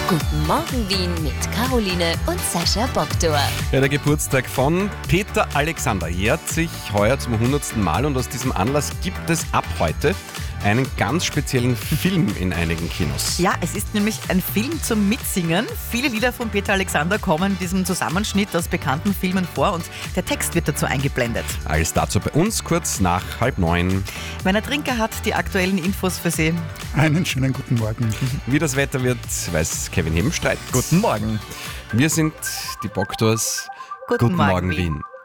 Guten Morgen Wien mit Caroline und Sascha Boktor. Ja, der Geburtstag von Peter Alexander jährt sich heuer zum 100. Mal und aus diesem Anlass gibt es ab heute einen ganz speziellen Film in einigen Kinos. Ja, es ist nämlich ein Film zum Mitsingen. Viele Lieder von Peter Alexander kommen in diesem Zusammenschnitt aus bekannten Filmen vor und der Text wird dazu eingeblendet. Alles dazu bei uns kurz nach 8:30. Werner Trinker hat die aktuellen Infos für Sie. Einen schönen guten Morgen. Wie das Wetter wird, weiß Kevin Hebenstreit. Guten Morgen. Wir sind die Boktors. Guten Morgen, Wien.